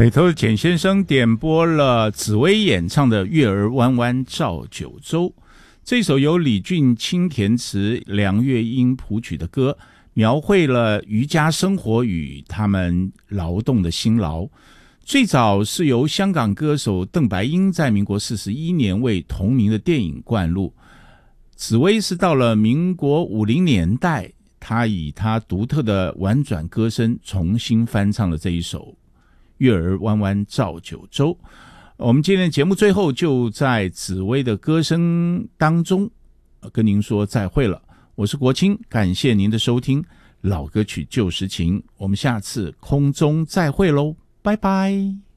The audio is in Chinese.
北投的简先生点播了紫薇演唱的《月儿弯弯照九州》，这首由李俊清填词、梁月英谱曲的歌，描绘了渔家生活与他们劳动的辛劳。最早是由香港歌手邓白英在民国41年为同名的电影灌录。紫薇是到了民国50年代，他以他独特的婉转歌声重新翻唱了这一首月儿弯弯照九州。我们今天的节目最后就在紫薇的歌声当中跟您说再会了。我是国清，感谢您的收听，老歌曲旧时情，我们下次空中再会咯，拜拜。